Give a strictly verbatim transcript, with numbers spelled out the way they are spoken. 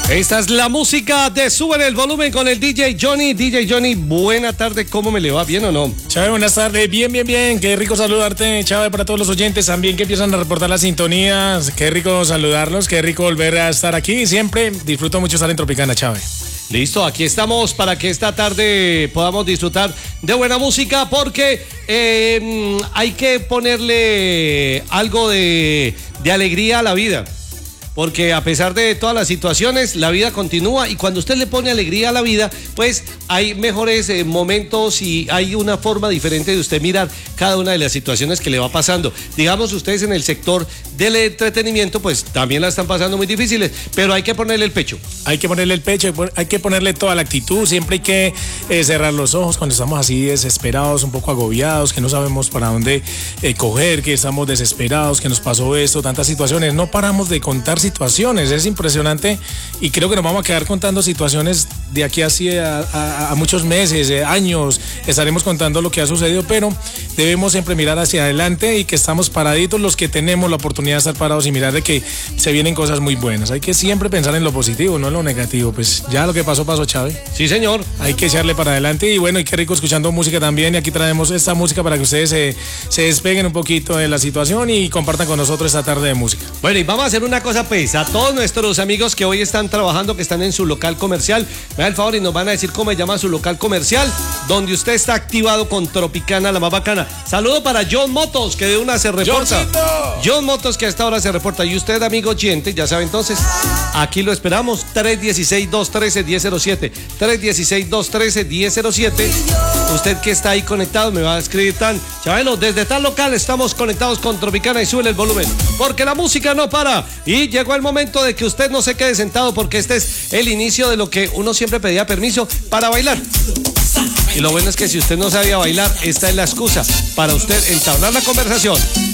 Esta es la música de Suben el Volumen con el D J Johnny. D J Johnny, buena tarde, ¿cómo me le va? ¿Bien o no? Chávez, buenas tardes, bien, bien, bien, qué rico saludarte, Chávez, para todos los oyentes también que empiezan a reportar las sintonías, qué rico saludarlos, qué rico volver a estar aquí, siempre disfruto mucho estar en Tropicana, Chávez. Listo, aquí estamos para que esta tarde podamos disfrutar de buena música porque eh, hay que ponerle algo de, de alegría a la vida. Porque a pesar de todas las situaciones, la vida continúa y cuando usted le pone alegría a la vida, pues hay mejores eh, momentos y hay una forma diferente de usted mirar cada una de las situaciones que le va pasando. Digamos, ustedes en el sector del entretenimiento, pues también la están pasando muy difíciles, pero hay que ponerle el pecho. Hay que ponerle el pecho, hay que ponerle toda la actitud, siempre hay que eh, cerrar los ojos cuando estamos así desesperados, un poco agobiados, que no sabemos para dónde eh, coger, que estamos desesperados, que nos pasó esto, tantas situaciones, no paramos de contar situaciones, es impresionante y creo que nos vamos a quedar contando situaciones de aquí así a, a, a muchos meses, eh, años, estaremos contando lo que ha sucedido, pero debemos siempre mirar hacia adelante y que estamos paraditos los que tenemos la oportunidad de estar parados y mirar de que se vienen cosas muy buenas. Hay que siempre pensar en lo positivo, no en lo negativo, pues ya lo que pasó, pasó, Chávez. Sí, señor. Hay que echarle para adelante y bueno, y qué rico escuchando música también y aquí traemos esta música para que ustedes se, se despeguen un poquito de la situación y compartan con nosotros esta tarde de música. Bueno, y vamos a hacer una cosa pues, a todos nuestros amigos que hoy están trabajando, que están en su local comercial, me da el favor y nos van a decir cómo se llama su local comercial, donde usted está activado con Tropicana, la más bacana. Saludo para John Motos, que de una se reporta. ¡Johncito! John Motos, que hasta ahora se reporta. Y usted, amigo oyente, ya sabe entonces, aquí lo esperamos, tres uno seis, dos uno tres, uno cero cero siete, tres uno seis, dos uno tres, uno cero cero siete. Usted que está ahí conectado me va a escribir tan, Chabelo, desde tal local estamos conectados con Tropicana y sube el volumen, porque la música no para. Y llegó el momento de que usted no se quede sentado, porque este es el inicio de lo que uno siempre pedía permiso para bailar. Y lo bueno es que si usted no sabía bailar, esta es la excusa para usted entablar la conversación.